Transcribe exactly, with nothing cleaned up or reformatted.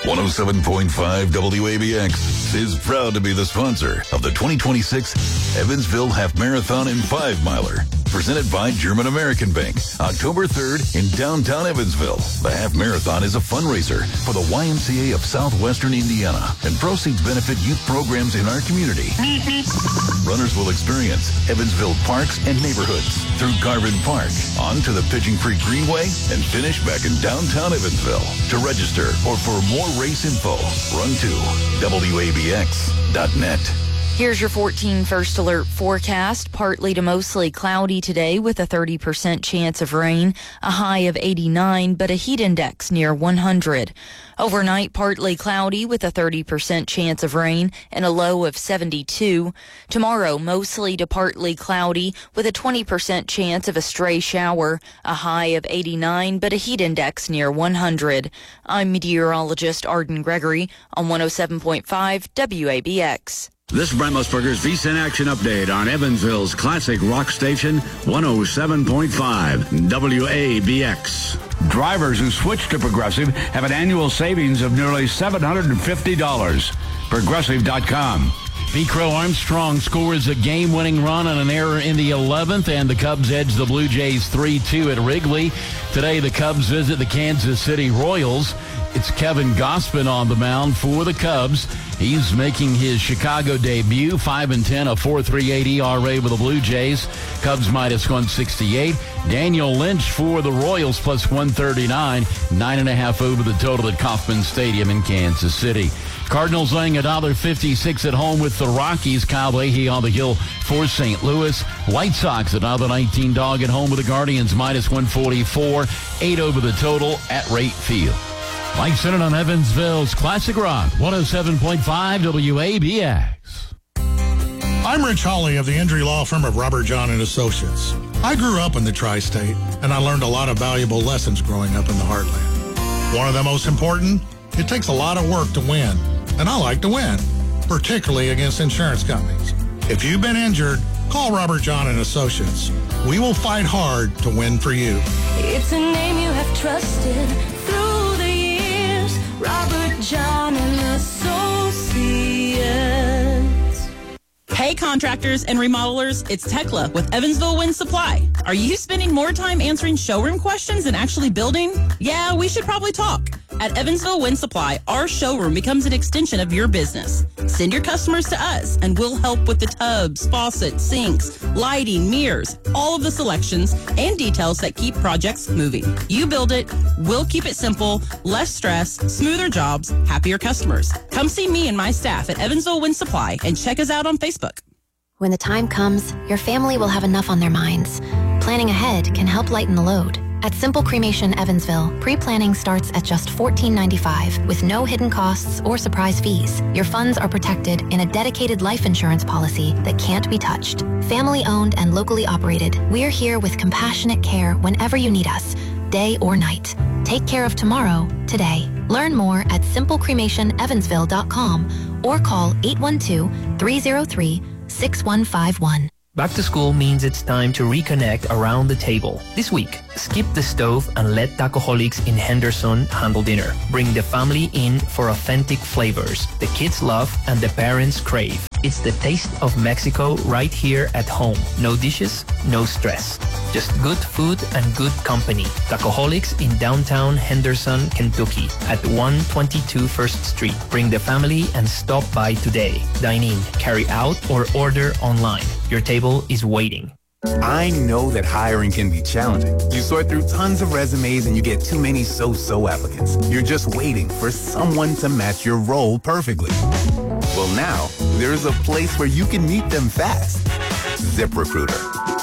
one oh seven point five W A B X is proud to be the sponsor of the twenty twenty-six Evansville Half Marathon and Five Miler, presented by German American Bank, October third in downtown Evansville. The Half Marathon is a fundraiser for the Y M C A of Southwestern Indiana, and proceeds benefit youth programs in our community. Runners will experience Evansville parks and neighborhoods through Garvin Park, on to the Pigeon Creek Greenway, and finish back in downtown Evansville. To register or for more race info, run to W A B X dot net. Here's your fourteen First Alert forecast. Partly to mostly cloudy today with a thirty percent chance of rain, a high of eighty-nine, but a heat index near one hundred. Overnight, partly cloudy with a thirty percent chance of rain and a low of seventy-two. Tomorrow, mostly to partly cloudy with a twenty percent chance of a stray shower, a high of eighty-nine, but a heat index near one hundred. I'm meteorologist Arden Gregory on one oh seven point five W A B X. This is Brent Musburger's V S I N Action Update on Evansville's classic rock station, one oh seven point five W A B X. Drivers who switch to Progressive have an annual savings of nearly seven hundred fifty dollars. Progressive dot com. B. Crow Armstrong scores a game-winning run on an error in the eleventh, and the Cubs edge the Blue Jays three two at Wrigley. Today, the Cubs visit the Kansas City Royals. It's Kevin Gausman on the mound for the Cubs. He's making his Chicago debut, five and ten, a four point three eight E R A with the Blue Jays. Cubs minus one sixty-eight. Daniel Lynch for the Royals plus one thirty-nine. Nine and a half over the total at Kauffman Stadium in Kansas City. Cardinals laying one dollar fifty-six at home with the Rockies. Kyle Leahy on the hill for Saint Louis. White Sox another nineteen dog at home with the Guardians minus one forty-four. Eight over the total at Rate Field. Mike Sennett on Evansville's Classic Rock, one oh seven point five W A B X. I'm Rich Hawley of the injury law firm of Robert John and Associates. I grew up in the tri-state, and I learned a lot of valuable lessons growing up in the heartland. One of the most important, it takes a lot of work to win, and I like to win, particularly against insurance companies. If you've been injured, call Robert John and Associates. We will fight hard to win for you. It's a name you have trusted through the years. Robert John and Associates. Hey contractors and remodelers, it's Tekla with Evansville Wind Supply. Are you spending more time answering showroom questions than actually building? Yeah, we should probably talk. At Evansville Wind Supply, our showroom becomes an extension of your business. Send your customers to us, and we'll help with the tubs, faucets, sinks, lighting, mirrors, all of the selections and details that keep projects moving. You build it, we'll keep it simple, less stress, smoother jobs, happier customers. Come see me and my staff at Evansville Wind Supply and check us out on Facebook. When the time comes, your family will have enough on their minds. Planning ahead can help lighten the load. At Simple Cremation Evansville, pre-planning starts at just fourteen ninety-five with no hidden costs or surprise fees. Your funds are protected in a dedicated life insurance policy that can't be touched. Family-owned and locally operated, we're here with compassionate care whenever you need us, day or night. Take care of tomorrow, today. Learn more at simple cremation evansville dot com or call eight one two, three oh three, six one five one. Back to school means it's time to reconnect around the table. This week, skip the stove and let Tacoholics in Henderson handle dinner. Bring the family in for authentic flavors the kids love and the parents crave. It's the taste of Mexico right here at home. No dishes, no stress. Just good food and good company. Tacoholics in downtown Henderson, Kentucky at one twenty-two First Street. Bring the family and stop by today. Dine in, carry out, or order online. Your table is waiting. I know that hiring can be challenging. You sort through tons of resumes and you get too many so-so applicants. You're just waiting for someone to match your role perfectly. Well, now, there's a place where you can meet them fast. ZipRecruiter.